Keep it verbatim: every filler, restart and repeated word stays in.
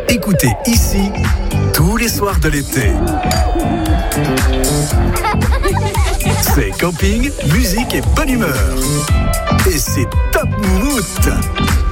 Écoutez ici tous les soirs de l'été. C'est camping, musique et bonne humeur. Et c'est top moumoute.